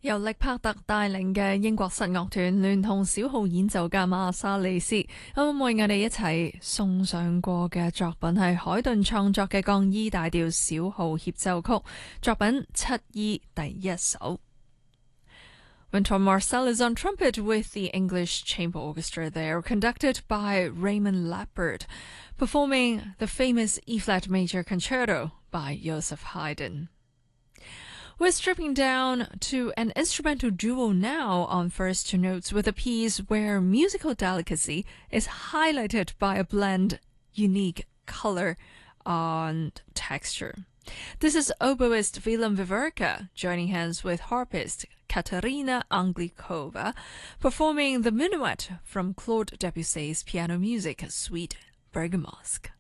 由力帕特帶領嘅英國實樂團聯同小號演奏家馬莎利斯，為我哋一齊送上過嘅作品係海頓創作嘅降 E 大調小號協奏曲，作品7 E 第一首。Wynton Marsalis is on trumpet with the English Chamber Orchestra there, conducted by Raymond Lappert, performing the famous E-flat major concerto by Joseph Haydn. We're stripping down to an instrumental duo now on First Two Notes with a piece where musical delicacy is highlighted by a blend unique color and texture. This is oboist Willem Viverka joining hands with harpist Katerina Anglikova, performing the minuet from Claude Debussy's piano music Suite Bergamasque.